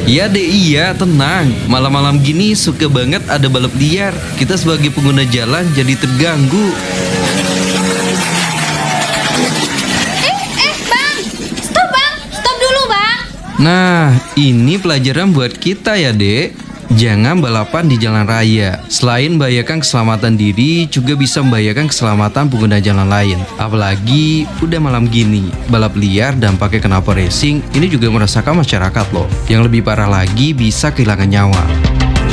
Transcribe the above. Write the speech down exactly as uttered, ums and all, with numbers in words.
Ya deh, iya, tenang. Malam-malam gini suka banget ada balap liar. Kita sebagai pengguna jalan jadi terganggu. Eh, bang, stop bang, stop dulu bang. Nah, ini pelajaran buat kita ya, Dek. Jangan balapan di jalan raya. Selain membahayakan keselamatan diri, juga bisa membahayakan keselamatan pengguna jalan lain. Apalagi udah malam gini, balap liar dan pakai knalpot racing ini juga merasakan masyarakat loh. Yang lebih parah lagi bisa kehilangan nyawa.